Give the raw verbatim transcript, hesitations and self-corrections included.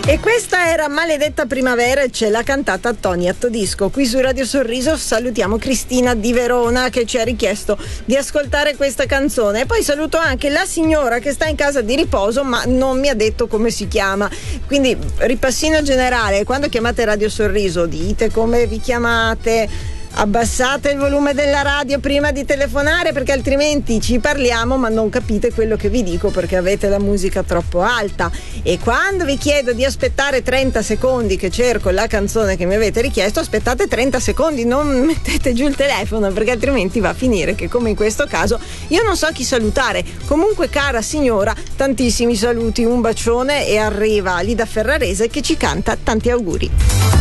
E questa era Maledetta Primavera e ce l'ha cantata Tony Attodisco. Qui su Radio Sorriso salutiamo Cristina di Verona che ci ha richiesto di ascoltare questa canzone. E poi saluto anche la signora che sta in casa di riposo ma non mi ha detto come si chiama. Quindi ripassino generale: quando chiamate Radio Sorriso dite come vi chiamate, abbassate il volume della radio prima di telefonare, perché altrimenti ci parliamo ma non capite quello che vi dico perché avete la musica troppo alta. E quando vi chiedo di aspettare trenta secondi che cerco la canzone che mi avete richiesto, aspettate trenta secondi, non mettete giù il telefono, perché altrimenti va a finire che, come in questo caso, io non so chi salutare. Comunque, cara signora, tantissimi saluti, un bacione, e arriva Lida Ferrarese che ci canta tanti auguri.